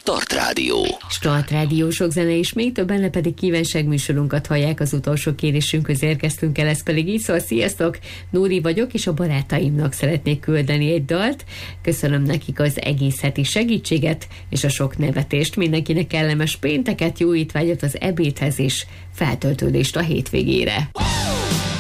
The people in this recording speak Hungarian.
Start Rádió. Start Rádió, sok zene és még többen pedig kívánság műsorunkat hallják, az utolsó kérésünkhöz érkeztünk el, ez pedig így szól. Sziasztok, Nóri vagyok, és a barátaimnak szeretnék küldeni egy dalt. Köszönöm nekik az egész heti segítséget, és a sok nevetést. Mindenkinek kellemes pénteket, jó étvágyat az ebédhez, és feltöltődést a hétvégére.